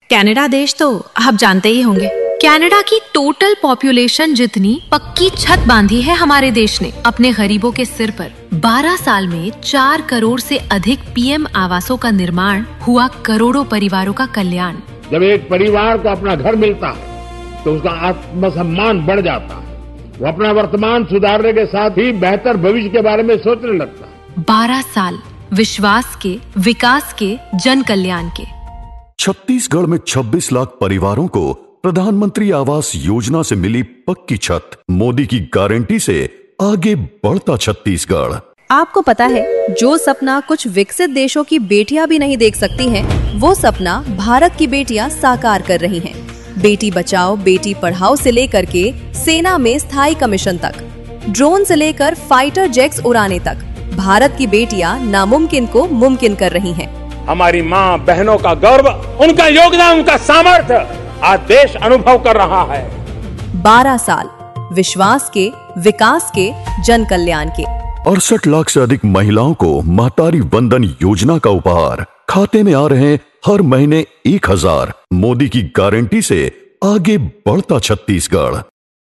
Canada देश तो आप जानते ही होंगे। कनाडा की टोटल पॉपुलेशन जितनी पक्की छत बांधी है हमारे देश ने अपने गरीबों के सिर पर। 12 साल में 4 करोड़ से अधिक पीएम आवासों का निर्माण हुआ, करोड़ों परिवारों का कल्याण। जब एक परिवार को अपना घर मिलता है तो उसका आत्मसम्मान बढ़ जाता है। वो अपना वर्तमान सुधारने के साथ ही बेहतर भविष्य के बारे में सोचने लगता है। 12 साल विश्वास के, विकास के, जन कल्याण के। छत्तीसगढ़ में 26 लाख परिवारों को प्रधानमंत्री आवास योजना से मिली पक्की छत। मोदी की गारंटी से आगे बढ़ता छत्तीसगढ़। आपको पता है, जो सपना कुछ विकसित देशों की बेटियां भी नहीं देख सकती हैं, वो सपना भारत की बेटियां साकार कर रही हैं। बेटी बचाओ बेटी पढ़ाओ से लेकर के सेना में स्थायी कमीशन तक, ड्रोन से लेकर फाइटर जेट्स उड़ाने तक, भारत की बेटियां नामुमकिन को मुमकिन कर रही हैं। हमारी माँ बहनों का गर्व, उनका योगदान, उनका सामर्थ्य आज देश अनुभव कर रहा है। 12 साल विश्वास के, विकास के, जन कल्याण के। 68 लाख से अधिक महिलाओं को महतारी वंदन योजना का उपहार। खाते में आ रहे हर महीने 1000। मोदी की गारंटी से आगे बढ़ता छत्तीसगढ़।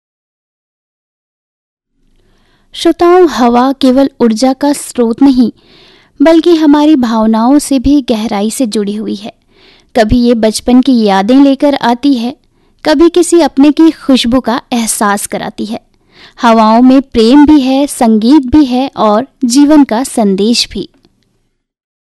श्रोताओं, हवा केवल ऊर्जा का स्रोत नहीं बल्कि हमारी भावनाओं से भी गहराई से जुड़ी हुई है। कभी ये बचपन की यादें लेकर आती है, कभी किसी अपने की खुशबू का एहसास कराती है। हवाओं में प्रेम भी है, संगीत भी है और जीवन का संदेश भी।